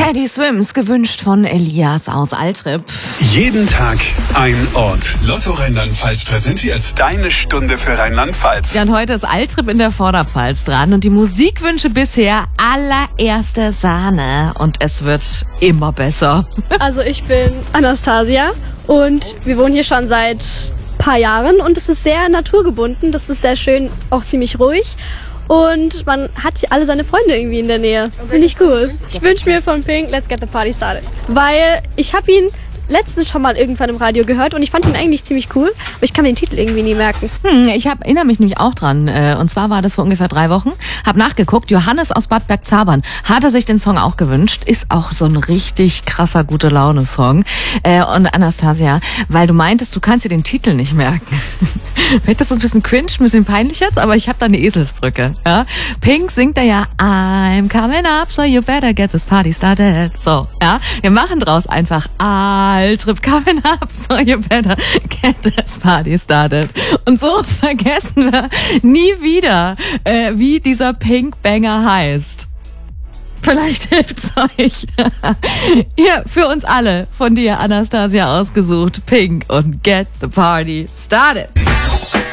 Teddy Swims, gewünscht von Elias aus Altrip. Jeden Tag ein Ort. Lotto Rheinland-Pfalz präsentiert deine Stunde für Rheinland-Pfalz. Ja, und heute ist Altrip in der Vorderpfalz dran und die Musikwünsche bisher allererste Sahne. Und es wird immer besser. Also ich bin Anastasia und wir wohnen hier schon seit ein paar Jahren und es ist sehr naturgebunden, das ist sehr schön, auch ziemlich ruhig. Und man hat hier alle seine Freunde irgendwie in der Nähe. Finde ich cool. Ich wünsche mir von Pink Let's Get the Party Started. Weil ich habe ihn letztens schon mal irgendwann im Radio gehört und ich fand ihn eigentlich ziemlich cool, aber ich kann mir den Titel irgendwie nie merken. Ich erinnere mich nämlich auch dran. Und zwar war das vor ungefähr 3 Wochen. Hab nachgeguckt, Johannes aus Bad Bergzabern hatte sich den Song auch gewünscht. Ist auch so ein richtig krasser Gute-Laune-Song. Und Anastasia, weil du meintest, du kannst dir den Titel nicht merken. Vielleicht ist das ein bisschen cringe, ein bisschen peinlich jetzt, aber ich habe da eine Eselsbrücke. Ja? Pink singt da ja I'm coming up, so you better get this party started. So, ja, wir machen draus einfach Altrip coming up, so you better get this party started. Und so vergessen wir nie wieder, wie dieser Pink Banger heißt. Vielleicht hilft's euch. Hier, für uns alle, von dir, Anastasia, ausgesucht. Pink und Get the Party Started.